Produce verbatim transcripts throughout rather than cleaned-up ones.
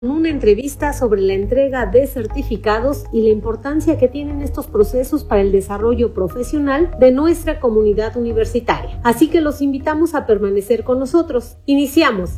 Una entrevista sobre la entrega de certificados y la importancia que tienen estos procesos para el desarrollo profesional de nuestra comunidad universitaria. Así que los invitamos a permanecer con nosotros. Iniciamos.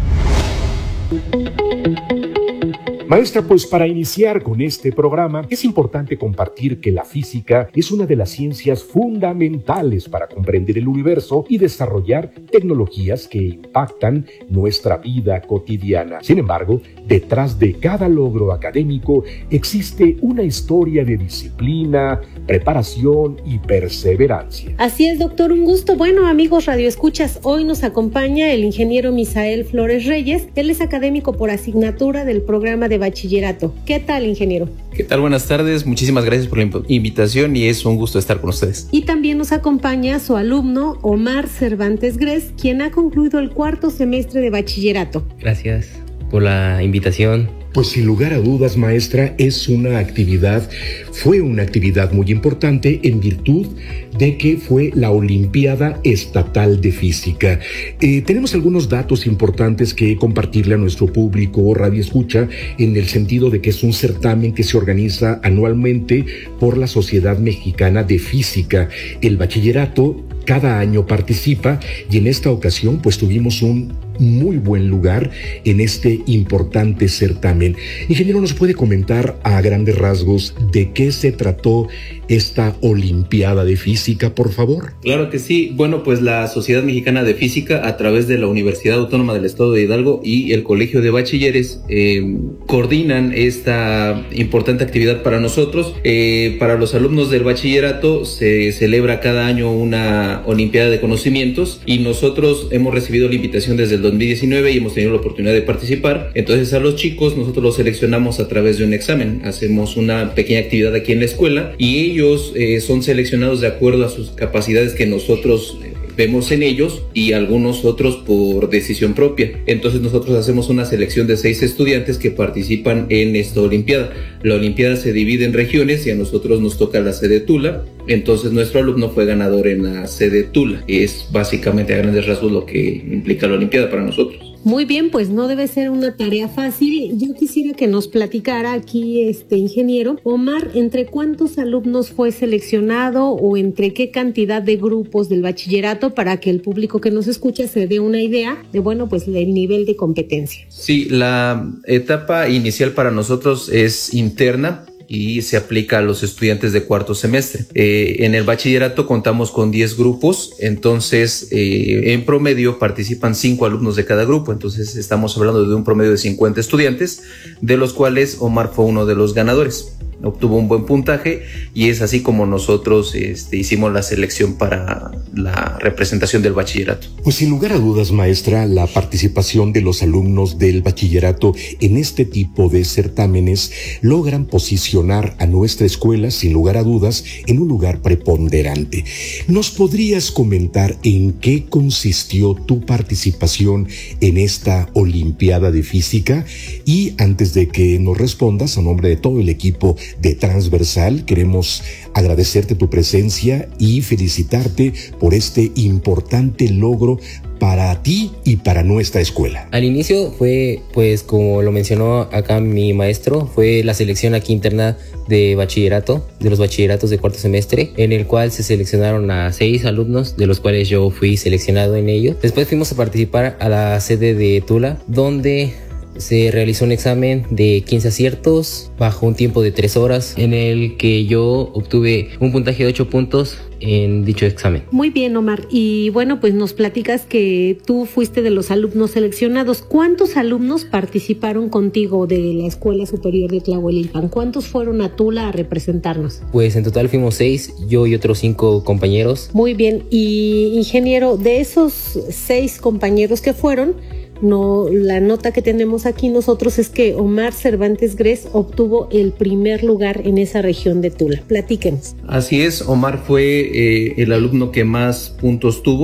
Maestra, pues para iniciar con este programa es importante compartir que la física es una de las ciencias fundamentales para comprender el universo y desarrollar tecnologías que impactan nuestra vida cotidiana. Sin embargo, detrás de cada logro académico existe una historia de disciplina, preparación y perseverancia. Así es, doctor, un gusto. Bueno, amigos radioescuchas, hoy nos acompaña el ingeniero Misael Flores Reyes. Él es académico por asignatura del programa de bachillerato. ¿Qué tal, ingeniero? ¿Qué tal? Buenas tardes. Muchísimas gracias por la invitación y es un gusto estar con ustedes. Y también nos acompaña su alumno Omar Cervantes Gres, quien ha concluido el cuarto semestre de bachillerato. Gracias por la invitación. Pues sin lugar a dudas, maestra, es una actividad, fue una actividad muy importante en virtud de que fue la Olimpiada Estatal de Física. Eh, tenemos algunos datos importantes que compartirle a nuestro público radio escucha, en el sentido de que es un certamen que se organiza anualmente por la Sociedad Mexicana de Física. El bachillerato cada año participa y en esta ocasión pues tuvimos un muy buen lugar en este importante certamen. Ingeniero, ¿nos puede comentar a grandes rasgos de qué se trató esta Olimpiada de Física, por favor? Claro que sí. Bueno, pues la Sociedad Mexicana de Física, a través de la Universidad Autónoma del Estado de Hidalgo y el Colegio de Bachilleres, eh, coordinan esta importante actividad para nosotros. Eh, para los alumnos del bachillerato se celebra cada año una Olimpiada de Conocimientos y nosotros hemos recibido la invitación desde el dos mil diecinueve y hemos tenido la oportunidad de participar. Entonces a los chicos nosotros los seleccionamos a través de un examen. Hacemos una pequeña actividad aquí en la escuela y ellos eh, son seleccionados de acuerdo a sus capacidades que nosotros eh, vemos en ellos y algunos otros por decisión propia. Entonces nosotros hacemos una selección de seis estudiantes que participan en esta Olimpiada. La Olimpiada se divide en regiones y a nosotros nos toca la sede Tula. Entonces nuestro alumno fue ganador en la sede Tula. Es básicamente a grandes rasgos lo que implica la Olimpiada para nosotros. Muy bien, pues no debe ser una tarea fácil. Yo quisiera que nos platicara aquí este ingeniero. Omar, ¿entre cuántos alumnos fue seleccionado o entre qué cantidad de grupos del bachillerato para que el público que nos escucha se dé una idea de, bueno, pues el nivel de competencia? Sí, la etapa inicial para nosotros es interna y se aplica a los estudiantes de cuarto semestre. Eh, en el bachillerato contamos con diez grupos, entonces eh, en promedio participan cinco alumnos de cada grupo, entonces estamos hablando de un promedio de cincuenta estudiantes, de los cuales Omar fue uno de los ganadores. Obtuvo un buen puntaje y es así como nosotros este, hicimos la selección para la representación del bachillerato. Pues sin lugar a dudas, maestra, la participación de los alumnos del bachillerato en este tipo de certámenes logran posicionar a nuestra escuela, sin lugar a dudas, en un lugar preponderante. ¿Nos podrías comentar en qué consistió tu participación en esta Olimpiada de Física? Y antes de que nos respondas, a nombre de todo el equipo de Transversal, queremos agradecerte tu presencia y felicitarte por este importante logro para ti y para nuestra escuela. Al inicio fue, pues como lo mencionó acá mi maestro, fue la selección aquí interna de bachillerato, de los bachilleratos de cuarto semestre, en el cual se seleccionaron a seis alumnos, de los cuales yo fui seleccionado en ello. Después fuimos a participar a la sede de Tula, donde se realizó un examen de quince aciertos bajo un tiempo de tres horas, en el que yo obtuve un puntaje de ocho puntos en dicho examen. Muy bien, Omar. Y bueno, pues nos platicas que tú fuiste de los alumnos seleccionados. ¿Cuántos alumnos participaron contigo de la Escuela Superior de Tlahuelilpan? ¿Cuántos fueron a Tula a representarnos? Pues en total fuimos seis, yo y otros cinco compañeros. Muy bien. Y ingeniero, de esos seis compañeros que fueron, no, la nota que tenemos aquí nosotros es que Omar Cervantes Gres obtuvo el primer lugar en esa región de Tula. Platíquenos. Así es, Omar fue eh, el alumno que más puntos tuvo.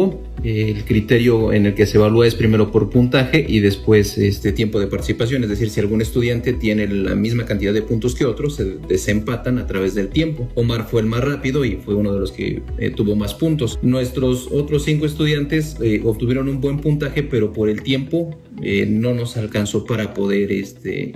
El criterio en el que se evalúa es primero por puntaje y después este tiempo de participación, es decir, si algún estudiante tiene la misma cantidad de puntos que otros, se desempatan a través del tiempo. Omar fue el más rápido y fue uno de los que eh, tuvo más puntos. Nuestros otros cinco estudiantes eh, obtuvieron un buen puntaje, pero por el tiempo eh, no nos alcanzó para poder este,